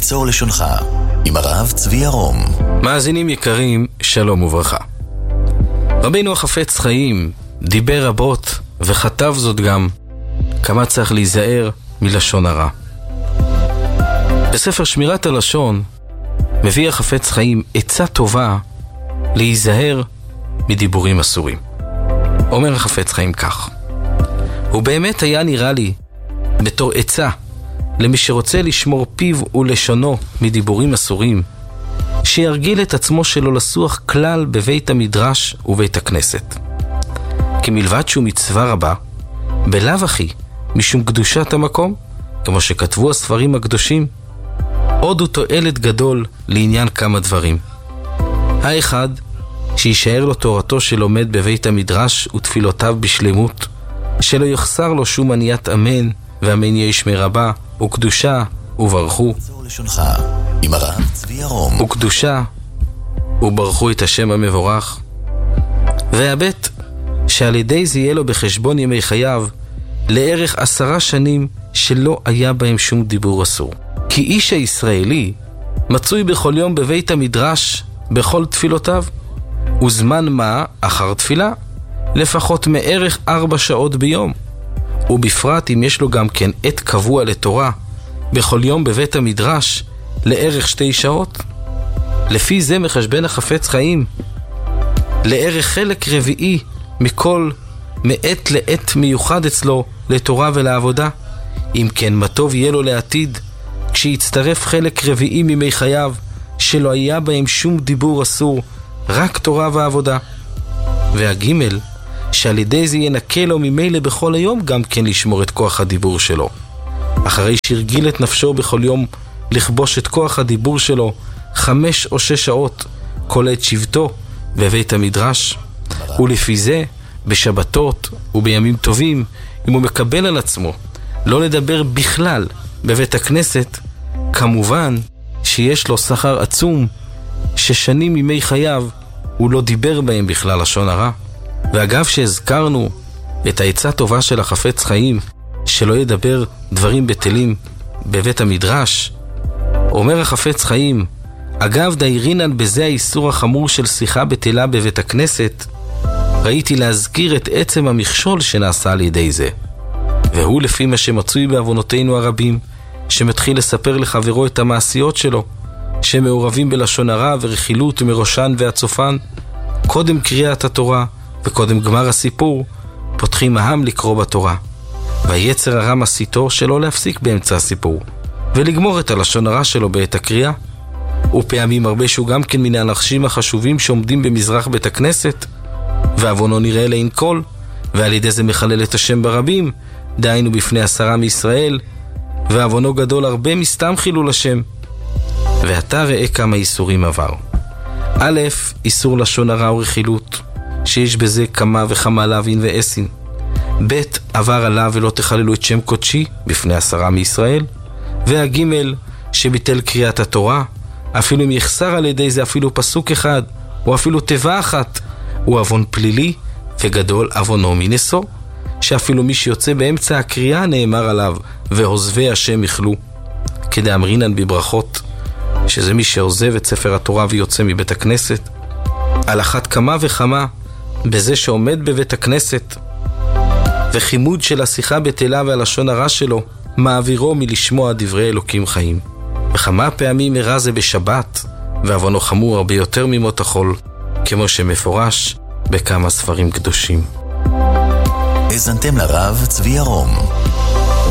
קיצור לשונך, עם הרב צבי ירום. מאזינים יקרים, שלום וברכה. רבינו החפץ חיים דיבר רבות וכתב זאת גם, כמה צריך להיזהר מלשון הרע. בספר שמירת הלשון מביא החפץ חיים עצה טובה להיזהר מדיבורים אסורים. אומר החפץ חיים כך: הוא באמת היה נראה לי בתור עצה למי שרוצה לשמור פיו ולשונו מדיבורים אסורים, שירגיל את עצמו שלא לסוח כלל בבית המדרש ובית הכנסת. כי מלבד שהוא מצווה רבה, בלאו הכי משום קדושת המקום, כמו שכתבו הספרים הקדושים, עוד הוא תועלת גדול לעניין כמה דברים. האחד, שישאר לו תורתו שלומד בבית המדרש ותפילותיו בשלמות, שלא יחסר לו שום עניית אמן ואמן יש מרבה וקדושה וברכו לשונך, עם הרב צבי ירום. וקדושה וברכו את השם המבורך. והבית, שעל ידי זה יהיה לו בחשבון ימי חייו לערך 10 שנים שלא היה בהם שום דיבור אסור. כי איש הישראלי מצוי בכל יום בבית המדרש בכל תפילותיו, וזמן מה אחר תפילה לפחות מערך 4 שעות ביום, ובפרט אם יש לו גם כן עת קבוע לתורה בכל יום בבית המדרש לערך 2 שעות. לפי זה מחשבן החפץ חיים לערך חלק רביעי מכל מעת לעת מיוחד אצלו לתורה ולעבודה. אם כן, מה טוב יהיה לו לעתיד כשיצטרף חלק רביעי ממי חייו שלא היה בהם שום דיבור אסור, רק תורה ועבודה. והגימל, שעל ידי זה ינקה לו ממילא בכל היום גם כן לשמור את כוח הדיבור שלו. אחרי שהרגיל את נפשו בכל יום לכבוש את כוח הדיבור שלו 5 או 6 שעות כל עת שבתו בבית המדרש, ולפי זה בשבתות ובימים טובים, אם הוא מקבל על עצמו לא לדבר בכלל בבית הכנסת, כמובן שיש לו שכר עצום ששנים ימי חייו הוא לא דיבר בהם בכלל לשון הרע. ואגב שהזכרנו את העצה טובה של החפץ חיים שלא ידבר דברים בטלים בבית המדרש, אומר החפץ חיים, אגב דיירינן בזה האיסור החמור של שיחה בטלה בבית הכנסת, ראיתי להזכיר את עצם המכשול שנעשה על ידי זה, והוא לפי מה שמצוי בעוונותינו הרבים, שמתחיל לספר לחברו את המעשיות שלו שמעורבים בלשון הרע ורכילות מראשן והצופן. קודם קריאת התורה וקודם גמר הסיפור פותחים העם לקרוא בתורה, והיצר הרע מסיתו שלא להפסיק באמצע הסיפור ולגמור את הלשון הרע שלו בעת הקריאה. ופעמים הרבה שהוא גם כן מן האנשים החשובים שעומדים במזרח בית הכנסת, ועוונו נראה לעין כל, ועל ידי זה מחלל את השם ברבים, דהיינו בפני 10 מישראל, ועוונו גדול הרבה מסתם חילול השם. ואתה ראה כמה איסורים עבר. א', איסור לשון הרע ורכילות, שיש בזה כמה וכמה להבין ואסין. ב', עבר עליו ולא תחללו את שם קודשי בפני 10 מישראל. והגימל, שביטל קריאת התורה, אפילו אם יחסר על ידי זה אפילו פסוק אחד או אפילו תיבה אחת, הוא עוון פלילי וגדול עוונו מנשוא, שאפילו מי שיוצא באמצע הקריאה נאמר עליו ועוזבי השם יחלו, כדאמרינן בברכות, שזה מי שעוזב את ספר התורה ויוצא מבית הכנסת. על אחת כמה וכמה בזה שעומד בבית הכנסת וחימוד של השיחה בטלה והלשון הרע שלו מעבירו מלשמוע דברי אלוקים חיים. וכמה פעמים הרע זה בשבת, ועוונו חמור הרבה יותר ממות החול, כמו שמפורש בכמה ספרים קדושים. האזנתם לרב צבי ירום.